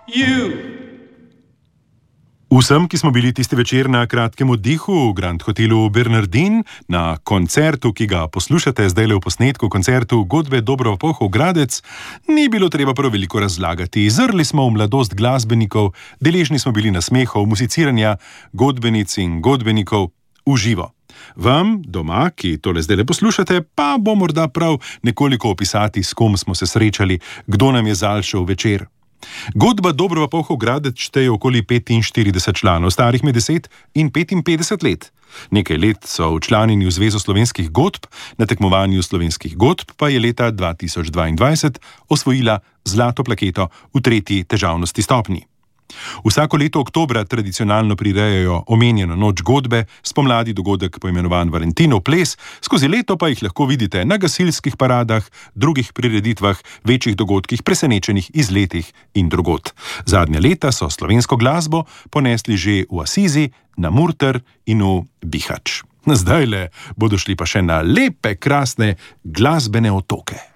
Vsem, ki smo bili tisti večer na kratkem oddihu v Grand Hotelu Bernardin, na koncertu, ki ga poslušate zdajle v posnetku, koncertu godbe Dobrova Pohov Gradec, ni bilo treba prav veliko razlagati. Zrli smo v mladost glasbenikov, deležni smo bili nasmehov, muziciranja godbenic in godbenikov v živo. Vam, doma, ki tole zdajle poslušate, pa bo morda prav nekoliko opisati, s kom smo se srečali, kdo nam je zaljšal večer. Godba Dobrova Pohov Gradec šteje okoli 45 članov, starih med 10 in 55 let. Nekaj let so včlanjeni v Zvezo slovenskih godb, na tekmovanju slovenskih godb pa je leta 2022 osvojila zlato plaketo v 3. težavnosti stopnji. Vsako leto oktobra tradicionalno prirejajo omenjeno noč godbe, spomladi dogodek poimenovan Valentinov ples, skozi leto pa jih lahko vidite na gasilskih paradah, drugih prireditvah, večjih dogodkih, presenečenih izletih in drugod. Zadnja leta so slovensko glasbo ponesli že v Asizi, na Murter in v Bihać. Zdajle bodo šli pa še na lepe, krasne glasbene otoke.